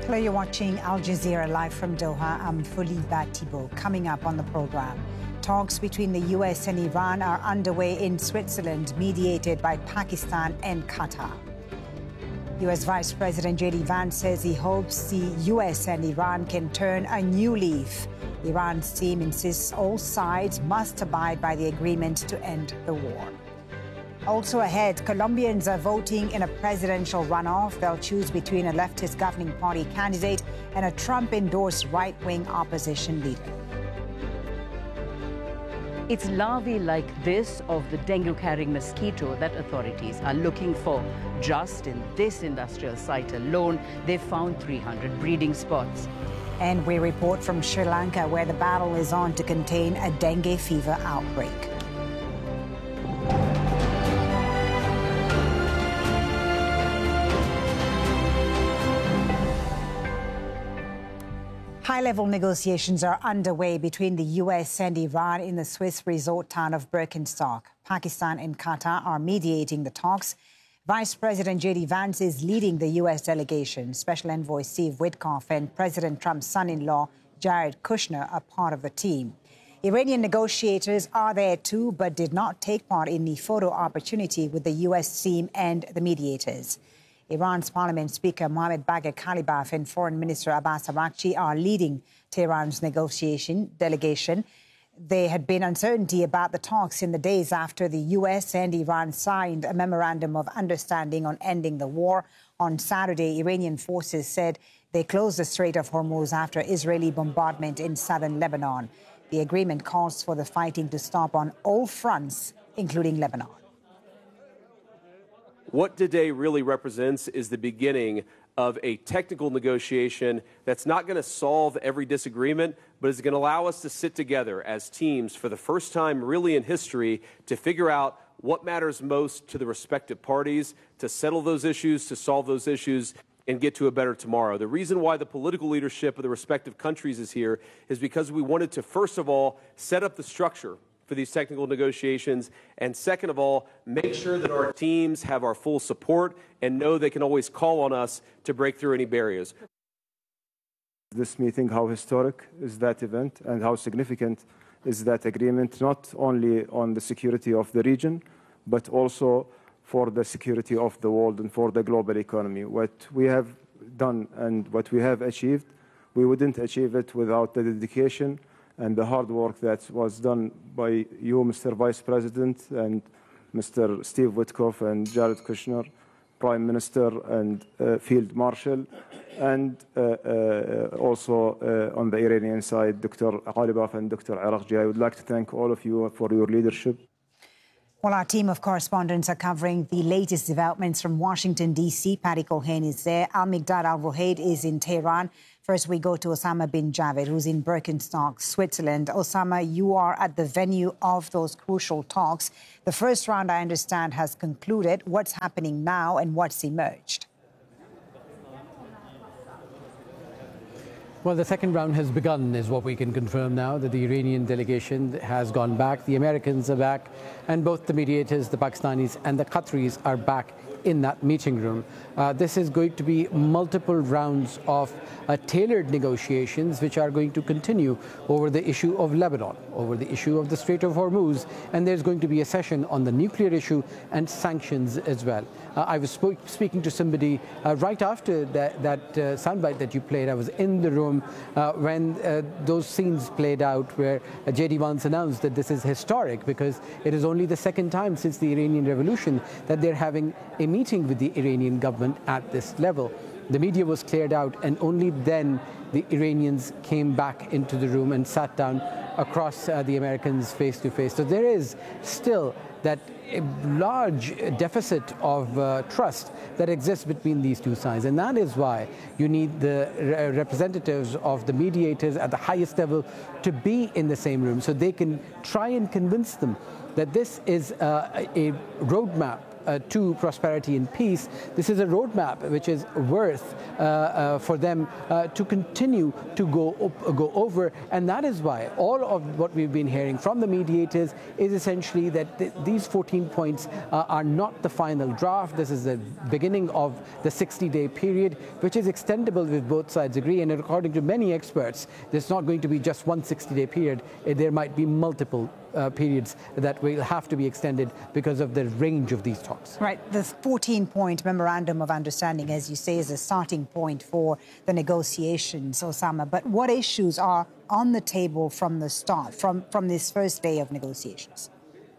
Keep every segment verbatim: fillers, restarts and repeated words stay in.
Hello, you're watching Al Jazeera live from Doha. I'm Fuliba Thibault. Coming up on the program, talks between the U S and Iran are underway in Switzerland, mediated by Pakistan and Qatar. U S Vice President J D Vance says he hopes the U S and Iran can turn a new leaf. Iran's team insists all sides must abide by the agreement to end the war. Also ahead, Colombians are voting in a presidential runoff. They'll choose between a leftist governing party candidate and a Trump-endorsed right-wing opposition leader. It's larvae like this of the dengue-carrying mosquito that authorities are looking for. Just in this industrial site alone, they've found three hundred breeding spots. And we report from Sri Lanka, where the battle is on to contain a dengue fever outbreak. High-level negotiations are underway between the U S and Iran in the Swiss resort town of Birkenstock. Pakistan and Qatar are mediating the talks. Vice President J D Vance is leading the U S delegation. Special Envoy Steve Witkoff and President Trump's son-in-law, Jared Kushner, are part of the team. Iranian negotiators are there too, but did not take part in the photo opportunity with the U S team and the mediators. Iran's Parliament Speaker Mohammad Bagher Khalibaf and Foreign Minister Abbas Araghchi are leading Tehran's negotiation delegation. There had been uncertainty about the talks in the days after the U S and Iran signed a memorandum of understanding on ending the war. On Saturday, Iranian forces said they closed the Strait of Hormuz after Israeli bombardment in southern Lebanon. The agreement calls for the fighting to stop on all fronts, including Lebanon. What today really represents is the beginning of a technical negotiation that's not going to solve every disagreement, but is going to allow us to sit together as teams for the first time really in history to figure out what matters most to the respective parties, to settle those issues, to solve those issues, and get to a better tomorrow. The reason why the political leadership of the respective countries is here is because we wanted to, first of all, set up the structure for these technical negotiations, and second of all, make sure that our teams have our full support and know they can always call on us to break through any barriers. This meeting, how historic is that event and how significant is that agreement, not only on the security of the region, but also for the security of the world and for the global economy. What we have done and what we have achieved, we wouldn't achieve it without the dedication and the hard work that was done by you, Mister Vice President, and Mister Steve Witkoff and Jared Kushner, Prime Minister and uh, Field Marshal, and uh, uh, also uh, on the Iranian side, Doctor Khalibaf and Doctor Araghchi. I would like to thank all of you for your leadership. Well, our team of correspondents are covering the latest developments from Washington, D C Paddy Culhane is there. Al-Miqdad Al-Ruhaid is in Tehran. First, we go to Osama bin Javed, who's in Birkenstock, Switzerland. Osama, you are at the venue of those crucial talks. The first round, I understand, has concluded. What's happening now and what's emerged? Well, the second round has begun, is what we can confirm now, that the Iranian delegation has gone back, the Americans are back, and both the mediators, the Pakistanis and the Qataris, are back in that meeting room. Uh, this is going to be multiple rounds of uh, tailored negotiations which are going to continue over the issue of Lebanon, over the issue of the Strait of Hormuz, and there's going to be a session on the nuclear issue and sanctions as well. Uh, I was sp speaking to somebody uh, right after that, that uh, soundbite that you played. I was in the room uh, when uh, those scenes played out where uh, J D Vance announced that this is historic because it is only the second time since the Iranian Revolution that they're having a meeting with the Iranian government at this level. The media was cleared out, and only then the Iranians came back into the room and sat down across uh, the Americans face to face. So there is still that a large deficit of uh, trust that exists between these two sides, and that is why you need the re representatives of the mediators at the highest level to be in the same room so they can try and convince them that this is uh, a roadmap uh, to prosperity and peace, this is a roadmap which is worth uh, uh, for them uh, to continue to go op- go over, and that is why all of what we've been hearing from the mediators is essentially that th- these fourteen points uh, are not the final draft. This is the beginning of the sixty-day period, which is extendable if both sides agree, and according to many experts, there's not going to be just one sixty-day period. There might be multiple uh, periods that will have to be extended because of the range of these talks. Right. The fourteen-point memorandum of understanding, as you say, is a starting point for the negotiations, Osama. But what issues are on the table from the start, from, from this first day of negotiations?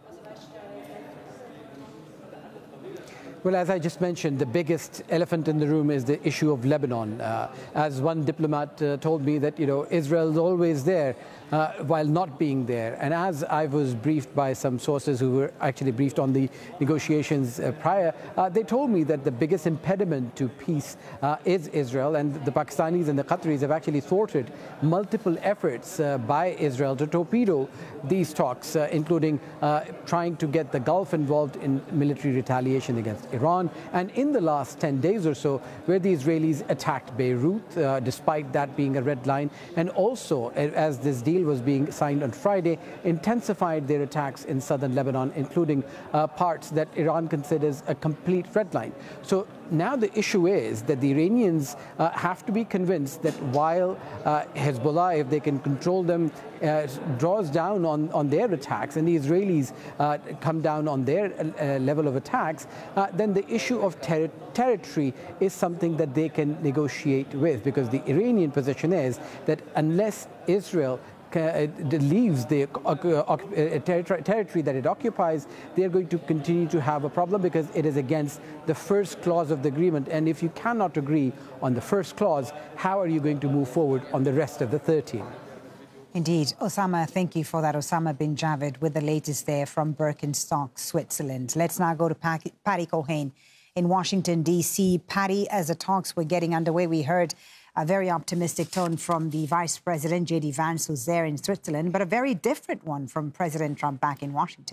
Well, as I just mentioned, the biggest elephant in the room is the issue of Lebanon. Uh, as one diplomat uh, told me that, you know, Israel is always there uh, while not being there. And as I was briefed by some sources who were actually briefed on the negotiations uh, prior, uh, they told me that the biggest impediment to peace uh, is Israel. And the Pakistanis and the Qataris have actually thwarted multiple efforts uh, by Israel to torpedo these talks, uh, including uh, trying to get the Gulf involved in military retaliation against Iran, and in the last ten days or so, where the Israelis attacked Beirut, uh, despite that being a red line, and also, as this deal was being signed on Friday, intensified their attacks in southern Lebanon, including uh, parts that Iran considers a complete red line. So now the issue is that the Iranians uh, have to be convinced that while uh, Hezbollah, if they can control them, uh, draws down on, on their attacks, and the Israelis uh, come down on their uh, level of attacks, uh, then the issue of ter- territory is something that they can negotiate with, because the Iranian position is that unless Israel Uh, leaves the uh, uh, territory, territory that it occupies, they are going to continue to have a problem because it is against the first clause of the agreement. And if you cannot agree on the first clause, how are you going to move forward on the rest of the thirteen? Indeed. Osama, thank you for that. Osama bin Javed with the latest there from Birkenstock, Switzerland. Let's now go to Patty Cohen in Washington, D C. Patty, as the talks were getting underway, we heard a very optimistic tone from the Vice President, J D Vance, who's there in Switzerland, but a very different one from President Trump back in Washington.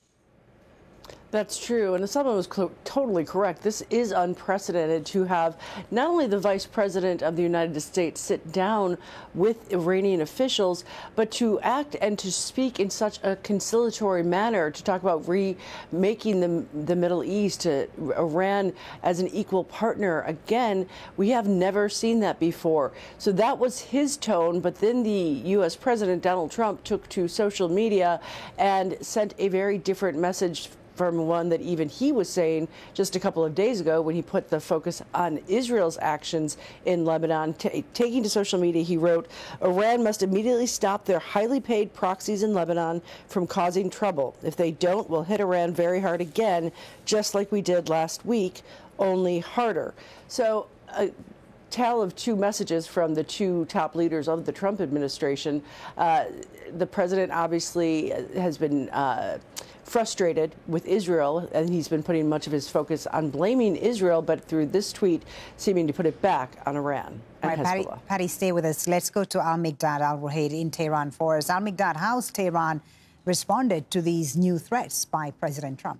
That's true. And Osama was cl- totally correct. This is unprecedented to have not only the Vice President of the United States sit down with Iranian officials, but to act and to speak in such a conciliatory manner, to talk about remaking the, the Middle East, to Iran as an equal partner. Again, we have never seen that before. So that was his tone. But then the U S President, Donald Trump, took to social media and sent a very different message from one that even he was saying just a couple of days ago when he put the focus on Israel's actions in Lebanon. T- taking to social media, he wrote, Iran must immediately stop their highly paid proxies in Lebanon from causing trouble. If they don't, we'll hit Iran very hard again, just like we did last week, only harder. So a tale of two messages from the two top leaders of the Trump administration. Uh, the president obviously has been uh, frustrated with Israel, and he's been putting much of his focus on blaming Israel, but through this tweet, seeming to put it back on Iran and right, Hezbollah. Patty, Patty, stay with us. Let's go to Al-Miqdad Al-Ruhaid in Tehran for us. Al-Miqdad, how's Tehran responded to these new threats by President Trump?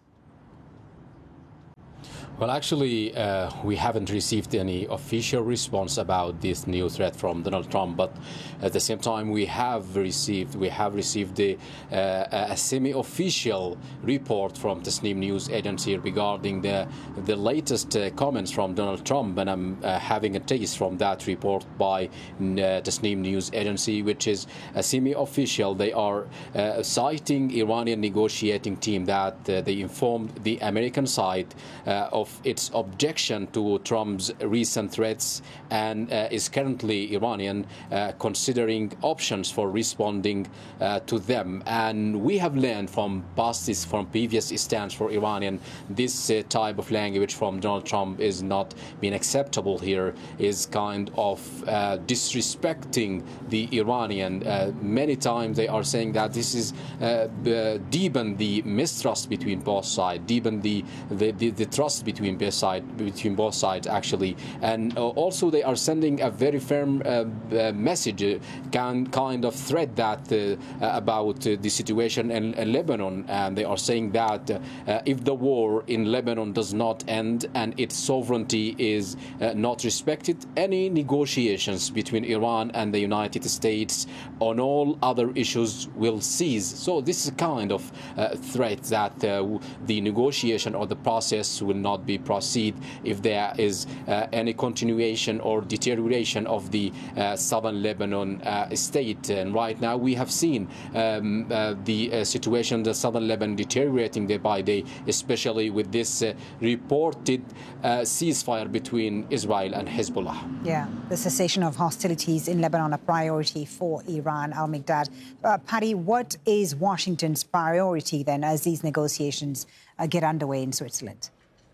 Well, actually, uh, we haven't received any official response about this new threat from Donald Trump. But at the same time, we have received we have received the, uh, a semi-official report from Tasnim News Agency regarding the the latest uh, comments from Donald Trump, and I'm uh, having a taste from that report by uh, Tasnim News Agency, which is a semi-official. They are uh, citing Iranian negotiating team that uh, they informed the American side uh, of its objection to Trump's recent threats, and uh, is currently Iranian uh, considering options for responding uh, to them. And we have learned from past from previous stance for Iranian, this uh, type of language from Donald Trump is not being acceptable here, is kind of uh, disrespecting the Iranian. Uh, many times they are saying that this is uh, deepen the mistrust between both sides, deepen the, the, the, the trust threats between both sides, between both sides actually, and uh, also they are sending a very firm uh, uh, message, uh, can, kind of threat that uh, about uh, the situation in, in Lebanon, and they are saying that uh, if the war in Lebanon does not end and its sovereignty is uh, not respected, any negotiations between Iran and the United States on all other issues will cease. So this is a kind of uh, threat that uh, the negotiation or the process will not be proceed if there is uh, any continuation or deterioration of the uh, southern Lebanon uh, state. And right now we have seen um, uh, the uh, situation in the southern Lebanon deteriorating day by day, especially with this uh, reported uh, ceasefire between Israel and Hezbollah. Yeah, the cessation of hostilities in Lebanon a priority for Iran. Al-Mikdad. Uh, Patty, what is Washington's priority then as these negotiations uh, get underway in Switzerland?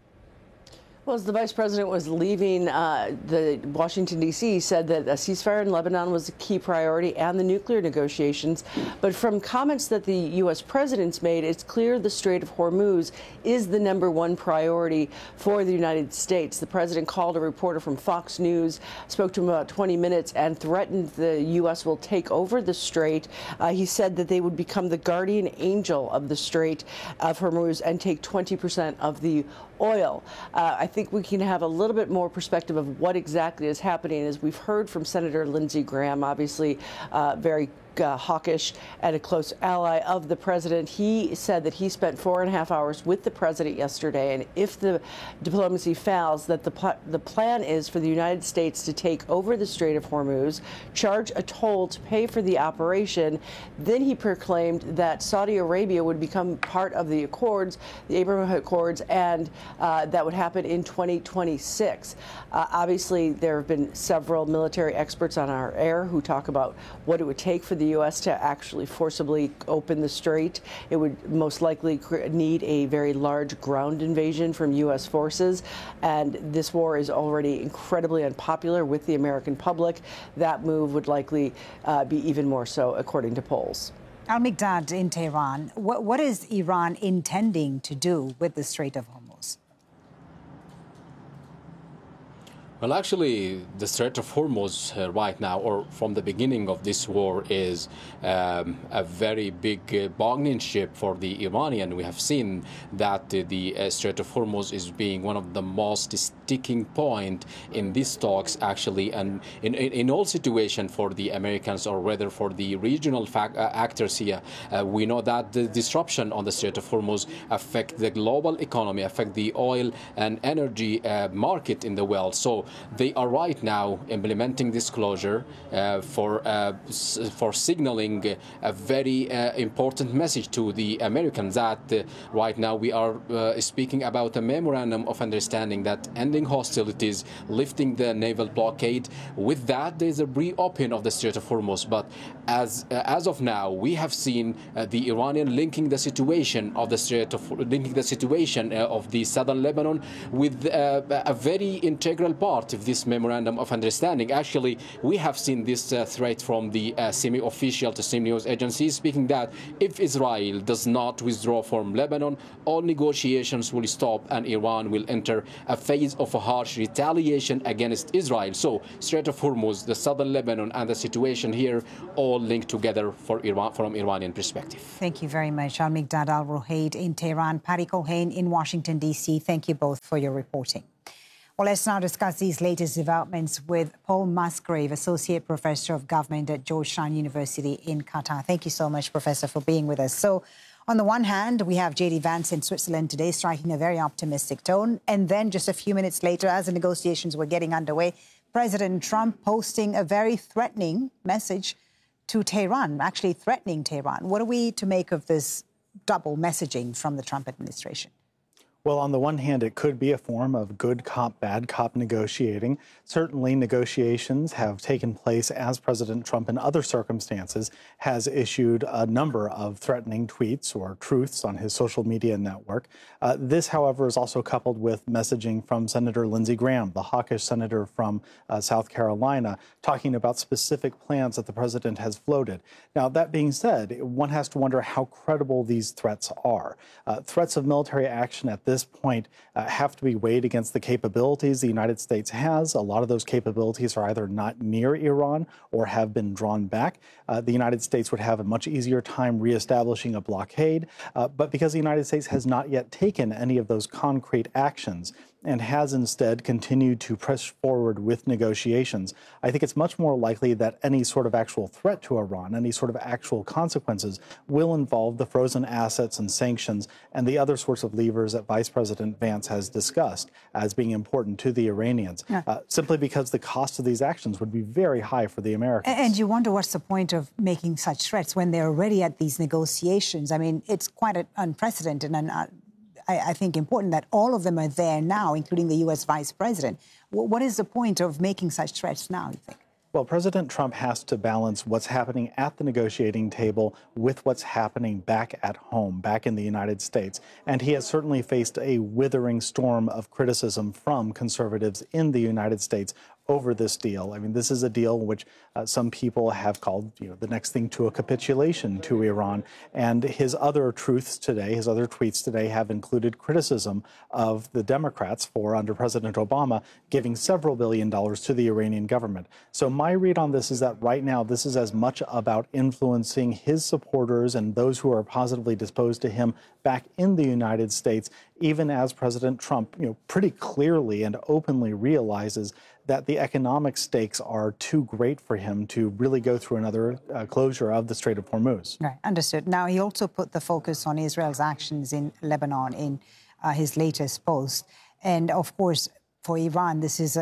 Well, as the vice president was leaving uh, the Washington, D C, he said that a ceasefire in Lebanon was a key priority and the nuclear negotiations. But from comments that the U S president's made, it's clear the Strait of Hormuz is the number one priority for the United States. The president called a reporter from Fox News, spoke to him about twenty minutes, and threatened the U S will take over the strait. Uh, he said that they would become the guardian angel of the Strait of Hormuz and take twenty percent of the oil. Uh, I think we can have a little bit more perspective of what exactly is happening. As we've heard from Senator Lindsey Graham, obviously uh, very Uh, hawkish and a close ally of the president. He said that he spent four and a half hours with the president yesterday, and if the diplomacy fails, that the pl the plan is for the United States to take over the Strait of Hormuz, charge a toll to pay for the operation. Then he proclaimed that Saudi Arabia would become part of the Accords, the Abraham Accords, and uh, that would happen in twenty twenty-six. Uh, obviously, there have been several military experts on our air who talk about what it would take for the U S to actually forcibly open the strait. It would most likely need a very large ground invasion from U S forces, and this war is already incredibly unpopular with the American public. That move would likely uh, be even more so, according to polls. Al-Mikdad in Tehran, what, what is Iran intending to do with the Strait of Hormuz? Well, actually, the Strait of Hormuz uh, right now, or from the beginning of this war, is um, a very big uh, bargaining chip for the Iranian. We have seen that uh, the uh, Strait of Hormuz is being one of the most sticking point in these talks, actually, and in, in, in all situations for the Americans, or rather for the regional fac uh, actors here. Uh, we know that the disruption on the Strait of Hormuz affect the global economy, affect the oil and energy uh, market in the world. So they are right now implementing this closure uh, for uh, for signaling a very uh, important message to the Americans that uh, right now we are uh, speaking about a memorandum of understanding that ending hostilities, lifting the naval blockade. With that, there is a reopening of the Strait of Hormuz. But as uh, as of now, we have seen uh, the Iranian linking the situation of the Strait of linking the situation uh, of the southern Lebanon with uh, a very integral part of this memorandum of understanding. Actually, we have seen this uh, threat from the uh, semi-official to semi-news agencies, speaking that if Israel does not withdraw from Lebanon, all negotiations will stop and Iran will enter a phase of a harsh retaliation against Israel. So, Strait of Hormuz, the southern Lebanon, and the situation here all linked together for Iran from Iranian perspective. Thank you very much, Al-Mikdad Al-Ruhaid in Tehran, Patty Culhane in Washington, D C. Thank you both for your reporting. Well, let's now discuss these latest developments with Paul Musgrave, Associate Professor of Government at Georgetown University in Qatar. Thank you so much, Professor, for being with us. So, on the one hand, we have J D Vance in Switzerland today striking a very optimistic tone. And then just a few minutes later, as the negotiations were getting underway, President Trump posting a very threatening message to Tehran, actually threatening Tehran. What are we to make of this double messaging from the Trump administration? Well, on the one hand, it could be a form of good cop, bad cop negotiating. Certainly, negotiations have taken place as President Trump, in other circumstances, has issued a number of threatening tweets or truths on his social media network. Uh, this, however, is also coupled with messaging from Senator Lindsey Graham, the hawkish senator from uh, South Carolina, talking about specific plans that the president has floated. Now, that being said, one has to wonder how credible these threats are. Uh, threats of military action at this this point uh, have to be weighed against the capabilities the United States has. A lot of those capabilities are either not near Iran or have been drawn back. Uh, the United States would have a much easier time reestablishing a blockade, uh, but because the United States has not yet taken any of those concrete actions and has instead continued to press forward with negotiations, I think it's much more likely that any sort of actual threat to Iran, any sort of actual consequences, will involve the frozen assets and sanctions and the other sorts of levers that Vice President Vance has discussed as being important to the Iranians, yeah. uh, simply because the cost of these actions would be very high for the Americans. And you wonder what's the point of making such threats when they're already at these negotiations? I mean, it's quite unprecedented and uh, I think important that all of them are there now, including the U S Vice President. What is the point of making such threats now, you think? Well, President Trump has to balance what's happening at the negotiating table with what's happening back at home, back in the United States. And he has certainly faced a withering storm of criticism from conservatives in the United States over this deal. I mean, this is a deal which uh, some people have called, you know, the next thing to a capitulation to Iran. And his other truths today, his other tweets today have included criticism of the Democrats for, under President Obama, giving several billion dollars to the Iranian government. So my read on this is that right now, this is as much about influencing his supporters and those who are positively disposed to him back in the United States, even as President Trump, you know, pretty clearly and openly realizes that the economic stakes are too great for him to really go through another uh, closure of the Strait of Hormuz. Right, understood. Now, he also put the focus on Israel's actions in Lebanon in uh, his latest post. And, of course, for Iran, this is a,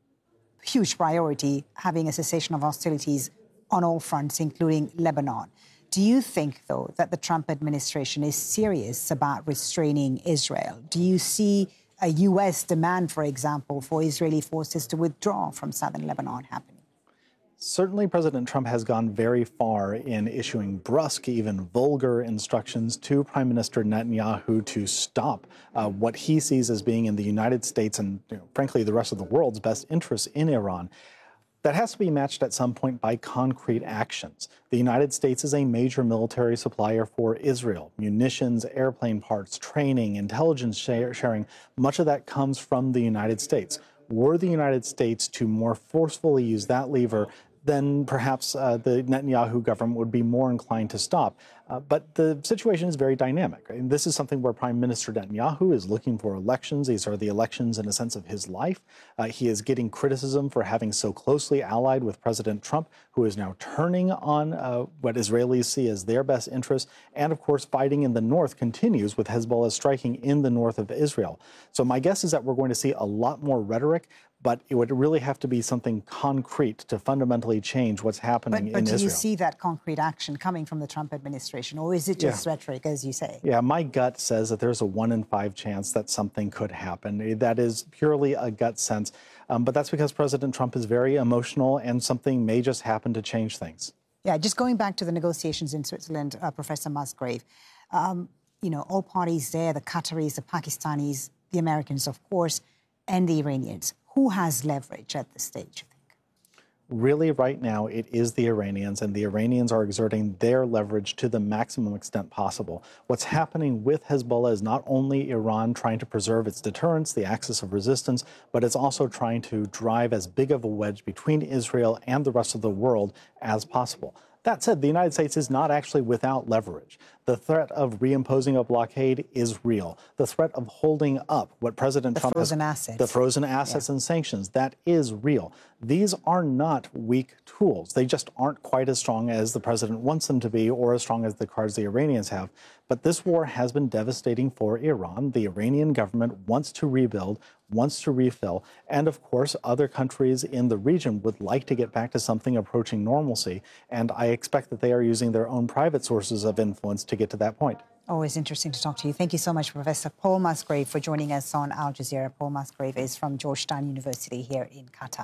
a huge priority, having a cessation of hostilities on all fronts, including Lebanon. Do you think, though, that the Trump administration is serious about restraining Israel? Do you see a U S demand, for example, for Israeli forces to withdraw from southern Lebanon happening? Certainly, President Trump has gone very far in issuing brusque, even vulgar instructions to Prime Minister Netanyahu to stop uh, what he sees as being in the United States and, you know, frankly, the rest of the world's best interests in Iran. That has to be matched at some point by concrete actions. The United States is a major military supplier for Israel. Munitions, airplane parts, training, intelligence sharing, much of that comes from the United States. Were the United States to more forcefully use that lever, then perhaps uh, the Netanyahu government would be more inclined to stop. Uh, but the situation is very dynamic. And this is something where Prime Minister Netanyahu is looking for elections. These are the elections, in a sense, of his life. Uh, he is getting criticism for having so closely allied with President Trump, who is now turning on uh, what Israelis see as their best interests. And, of course, fighting in the north continues, with Hezbollah striking in the north of Israel. So my guess is that we're going to see a lot more rhetoric, but it would really have to be something concrete to fundamentally change what's happening but, but in Israel. But do you see that concrete action coming from the Trump administration, or is it just yeah. rhetoric, as you say? Yeah, my gut says that there's a one in five chance that something could happen. That is purely a gut sense, um, but that's because President Trump is very emotional and something may just happen to change things. Yeah, just going back to the negotiations in Switzerland, uh, Professor Musgrave, um, you know, all parties there, the Qataris, the Pakistanis, the Americans, of course, and the Iranians. Who has leverage at this stage, you think? Really, right now, it is the Iranians, and the Iranians are exerting their leverage to the maximum extent possible. What's happening with Hezbollah is not only Iran trying to preserve its deterrence, the axis of resistance, but it's also trying to drive as big of a wedge between Israel and the rest of the world as possible. That said, the United States is not actually without leverage. The threat of reimposing a blockade is real. The threat of holding up what President the Trump frozen has, assets. the frozen assets yeah. and sanctions, that is real. These are not weak tools. They just aren't quite as strong as the president wants them to be, or as strong as the cards the Iranians have. But this war has been devastating for Iran. The Iranian government wants to rebuild, wants to refill, and of course, other countries in the region would like to get back to something approaching normalcy. And I expect that they are using their own private sources of influence to get to that point. Always interesting to talk to you. Thank you so much, Professor Paul Musgrave, for joining us on Al Jazeera. Paul Musgrave is from Georgetown University here in Qatar.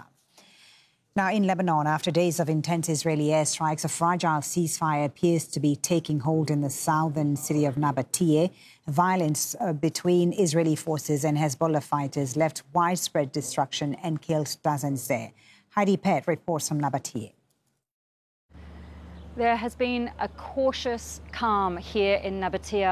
Now, in Lebanon, after days of intense Israeli airstrikes, a fragile ceasefire appears to be taking hold in the southern city of Nabatea. Violence uh, between Israeli forces and Hezbollah fighters left widespread destruction and killed dozens there. Heidi Pett reports from Nabatea. There has been a cautious calm here in Nabatea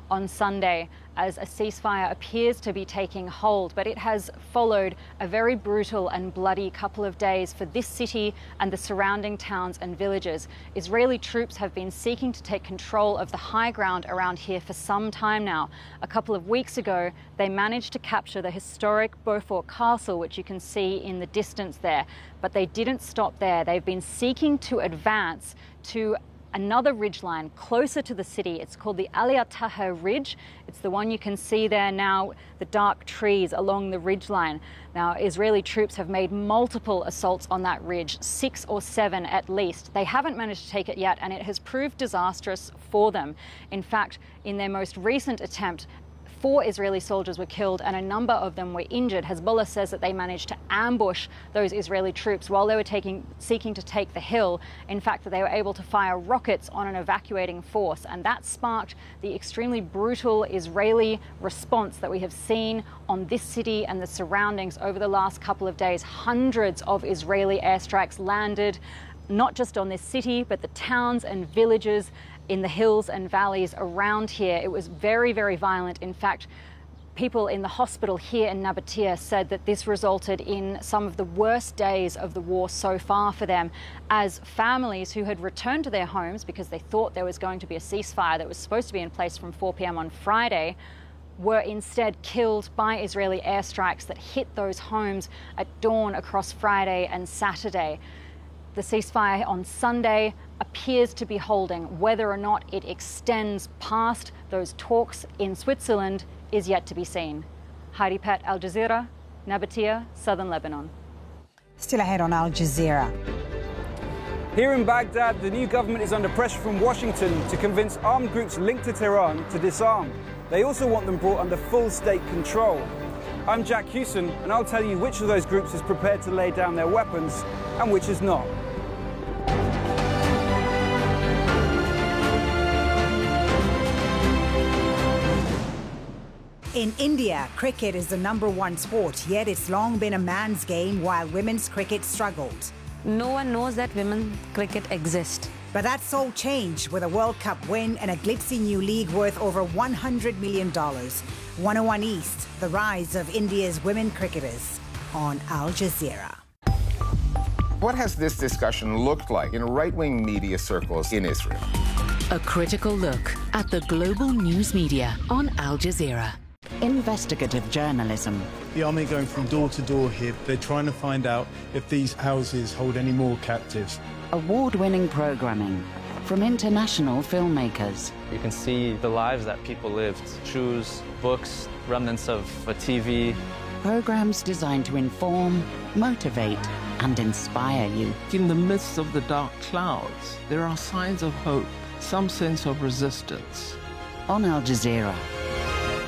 on Sunday as a ceasefire appears to be taking hold, but it has followed a very brutal and bloody couple of days for this city and the surrounding towns and villages. Israeli troops have been seeking to take control of the high ground around here for some time now. A couple of weeks ago, they managed to capture the historic Beaufort Castle, which you can see in the distance there, but they didn't stop there. They've been seeking to advance to another ridgeline closer to the city. It's called the Aliyah Taha Ridge. It's the one you can see there now, the dark trees along the ridgeline. Now, Israeli troops have made multiple assaults on that ridge, six or seven at least. They haven't managed to take it yet, and it has proved disastrous for them. In fact, in their most recent attempt, Four Israeli soldiers were killed and a number of them were injured. Hezbollah says that they managed to ambush those Israeli troops while they were taking, seeking to take the hill. In fact, that they were able to fire rockets on an evacuating force, and that sparked the extremely brutal Israeli response that we have seen on this city and the surroundings over the last couple of days. Hundreds of Israeli airstrikes landed, not just on this city, but the towns and villages in the hills and valleys around here. It was very, very violent. In fact, people in the hospital here in Nabatea said that this resulted in some of the worst days of the war so far for them, as families who had returned to their homes because they thought there was going to be a ceasefire that was supposed to be in place from four p m on Friday were instead killed by Israeli airstrikes that hit those homes at dawn across Friday and Saturday. The ceasefire on Sunday appears to be holding. Whether or not it extends past those talks in Switzerland is yet to be seen. Heidi Pett, Al Jazeera, Nabatea, Southern Lebanon. Still ahead on Al Jazeera. Here in Baghdad, the new government is under pressure from Washington to convince armed groups linked to Tehran to disarm. They also want them brought under full state control. I'm Jack Hewson, and I'll tell you which of those groups is prepared to lay down their weapons and which is not. In India, cricket is the number one sport, yet it's long been a man's game while women's cricket struggled. No one knows that women's cricket exists. But that's all changed with a World Cup win and a glitzy new league worth over one hundred million dollars. one oh one East, the rise of India's women cricketers on Al Jazeera. What has this discussion looked like in right-wing media circles in Israel? A critical look at the global news media on Al Jazeera. Investigative journalism. The army going from door to door here. They're trying to find out if these houses hold any more captives. Award-winning programming from international filmmakers. You can see the lives that people lived. Shoes, books, remnants of a T V. Programs designed to inform, motivate, and inspire you. In the midst of the dark clouds, there are signs of hope, some sense of resistance. On Al Jazeera.